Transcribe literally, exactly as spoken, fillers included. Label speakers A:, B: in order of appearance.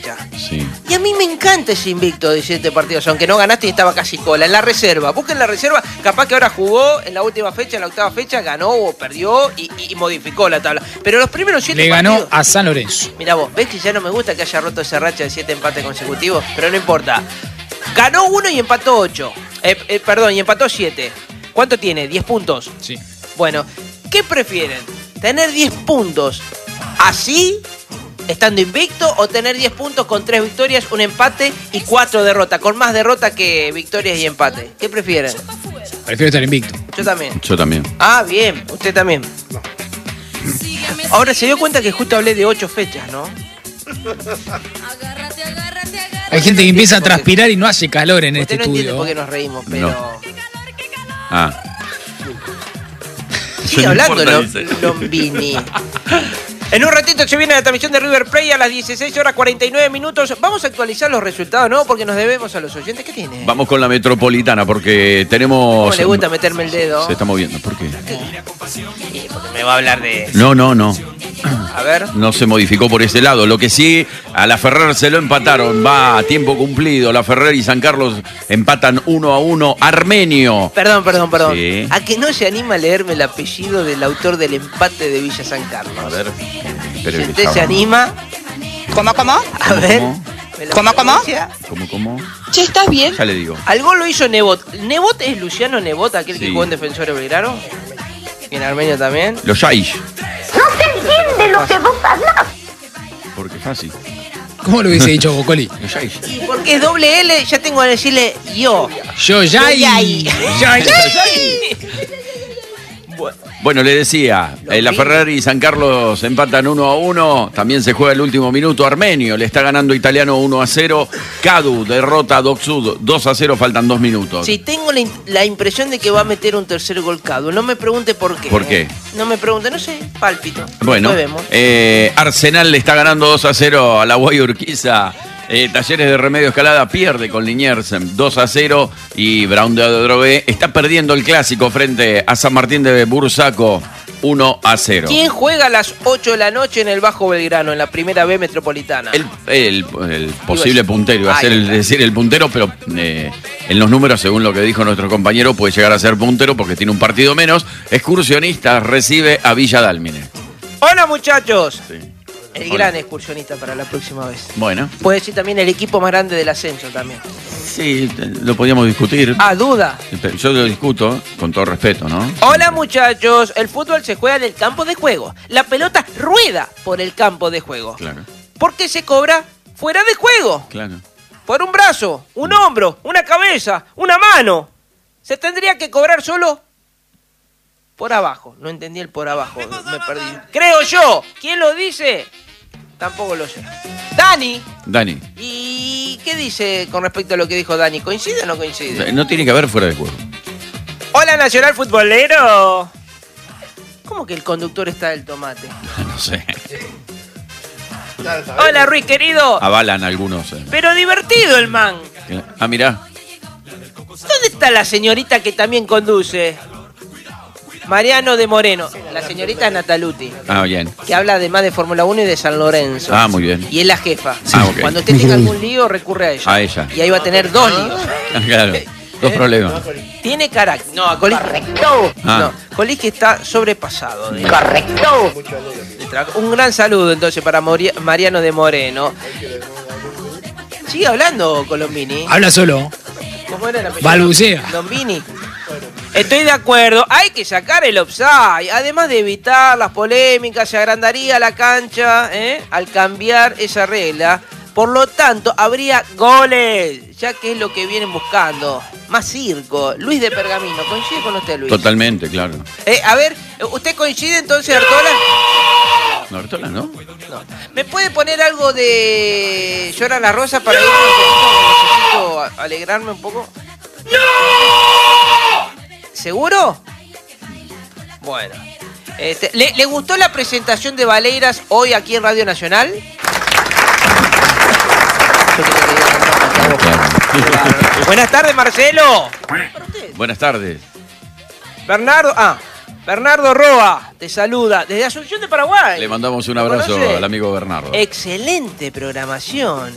A: fecha.
B: Sí.
A: Y a mí me encanta ese invicto de siete partidos, aunque no ganaste y estaba casi cola. En la reserva, busquen la reserva, capaz que ahora jugó en la última fecha, en la octava fecha, ganó o perdió y, y modificó la tabla. Pero los primeros siete
C: Le
A: partidos...
C: ganó a San Lorenzo.
A: Mirá vos, ves que ya no me gusta que haya roto esa racha de siete empates consecutivos, pero no importa. Ganó uno y empató ocho. Eh, eh, perdón, y empató siete. ¿Cuánto tiene? ¿diez puntos?
C: Sí.
A: Bueno, ¿qué prefieren? ¿Tener diez puntos así, estando invicto, o tener diez puntos con tres victorias, un empate y cuatro derrotas? Con más derrotas que victorias y empate. ¿Qué prefieren?
C: Prefiero estar invicto.
A: Yo también.
B: Yo también.
A: Ah, bien. Usted también. Ahora se dio cuenta que justo hablé de ocho fechas, ¿no?
C: Hay gente que empieza a transpirar y no hace calor en este
A: Usted no entiende
C: estudio.
A: por qué nos reímos, pero...
B: No. Ah.
A: Sigue
B: No
A: hablando
B: importa,
A: Lo-
B: dice.
A: Lombini. En un ratito se viene la transmisión de River Plate a las dieciséis horas cuarenta y nueve minutos. Vamos a actualizar los resultados, ¿no? Porque nos debemos a los oyentes. ¿Qué tiene?
B: Vamos con la Metropolitana porque tenemos...
A: ¿Cómo le gusta meterme el dedo?
B: Se está moviendo. ¿Por qué?
A: Sí, porque me va a hablar de...
B: No, no, no.
A: A ver.
B: No se modificó por ese lado. Lo que sí, a la Ferrer se lo empataron. Va a tiempo cumplido. La Ferrer y San Carlos empatan uno a uno. Armenio.
A: Perdón, perdón, perdón.
B: Sí.
A: ¿A que no se anima a leerme el apellido del autor del empate de Villa San Carlos?
B: A ver. Espere
A: Si
B: que
A: usted
B: ya
A: se
B: va.
A: anima...
D: ¿Cómo, cómo?
A: A ver.
B: ¿Cómo?
A: ¿me lo
D: ¿Cómo, cómo?
A: pronuncia?
B: ¿Cómo, cómo?
D: Che, ¿estás bien?
B: Ya le digo.
A: Al gol lo hizo Nebot. ¿Nebot es Luciano Nebot, aquel que
B: Sí.
A: jugó en Defensor de Belgrano? Y en Armenio también.
B: Los Yaish.
E: No se entiende lo que vos hablas.
B: Porque es fácil.
C: ¿Cómo lo hubiese dicho Bocoli?
B: Los Yaish.
A: Y porque es doble L, ya tengo que decirle yo.
C: Yo ya y...
A: Yay.
C: Ya y-
B: Bueno, le decía, eh, la Ferrer y San Carlos empatan uno a uno. También se juega el último minuto. Armenio le está ganando Italiano uno a cero. Cadu derrota a Doc Sud dos a cero. Faltan dos minutos.
A: Sí, tengo la, in- la impresión de que va a meter un tercer gol Cadu. No me pregunte por qué.
B: ¿Por qué?
A: ¿eh? No me pregunte, no sé, pálpito.
B: Bueno,
A: Después vemos.
B: eh, Arsenal le está ganando dos a cero a la Guay Urquiza. Eh, Talleres de Remedio Escalada pierde con Liniers dos a cero. Y Brown de Adrogué está perdiendo el clásico frente a San Martín de Bursaco uno a cero.
A: ¿Quién juega a las ocho de la noche en el Bajo Belgrano, en la primera B metropolitana?
B: El, el- el posible puntero, iba a ser
A: Ahí
B: el,
A: está.
B: decir el puntero, pero eh, en los números, según lo que dijo nuestro compañero, puede llegar a ser puntero porque tiene un partido menos. Excursionista recibe a Villa Dálmine.
A: Hola, muchachos.
B: Sí.
A: El
B: Hola.
A: gran excursionista para la próxima vez.
B: Bueno,
A: Puede decir también el equipo más grande del ascenso también.
B: sí, te- lo podíamos discutir.
A: Ah, duda.
B: Yo lo discuto con todo respeto, ¿no?
A: Hola, muchachos. El fútbol se juega en el campo de juego. La pelota rueda por el campo de juego.
B: Claro,
A: ¿Por qué se cobra fuera de juego?
B: claro.
A: Por un brazo, un hombro, una cabeza, una mano. Se tendría que cobrar solo por abajo. No entendí el por abajo, me perdí. Creo yo. ¿Quién lo dice? Tampoco lo sé. Dani.
B: Dani,
A: ¿Y qué dice con respecto a lo que dijo Dani? ¿Coincide o no coincide?
B: no tiene que haber fuera de juego.
A: Hola, Nacional Futbolero. ¿Cómo que el conductor está del tomate?
B: No sé.
A: Hola, Ruiz, querido.
B: Avalan algunos. eh.
A: Pero divertido el man.
B: Ah, mirá.
A: ¿Dónde está la señorita que también conduce? Mariano de Moreno. La señorita Nataluti,
B: Ah, bien.
A: que habla además de Fórmula uno y de San Lorenzo.
B: Ah, muy bien.
A: Y es la jefa.
B: Ah, ok.
A: Cuando usted tenga algún lío, recurre a ella.
B: A ella.
A: Y ahí va a tener dos líos.
B: Ah, claro. Dos problemas.
A: Tiene carácter. No, a Colís.
E: Correcto.
B: Ah.
A: No, Colís que está sobrepasado. de-
E: Correcto.
A: de trabajo. Un gran saludo entonces para Mori- Mariano de Moreno. Sigue hablando, Colombini.
C: Habla solo.
A: ¿Cómo era el apellido?
C: Balbucea.
A: Lombini. Estoy de acuerdo, hay que sacar el offside. Además de evitar las polémicas, se agrandaría la cancha ¿eh? al cambiar esa regla. Por lo tanto, habría goles, ya que es lo que vienen buscando. Más circo. Luis de Pergamino, ¿coincide con usted, Luis?
B: Totalmente, claro.
A: Eh, a ver, ¿usted coincide entonces, Artola?
B: No, Artola, ¿no?
A: No. ¿Me puede poner algo de Llora la Rosa para ir un poquito? Necesito alegrarme un poco. ¿Seguro? Bueno. Este, ¿le, ¿Le gustó la presentación de Valeiras hoy aquí en Radio Nacional? Yo quería que diga que no,
B: Claro.
A: Claro. Buenas tardes, Marcelo.
B: Buenas tardes.
A: Bernardo, ah, Bernardo Roa te saluda desde Asunción de Paraguay.
B: Le mandamos un
A: ¿Lo
B: abrazo
A: conoce?
B: al amigo Bernardo.
A: Excelente programación.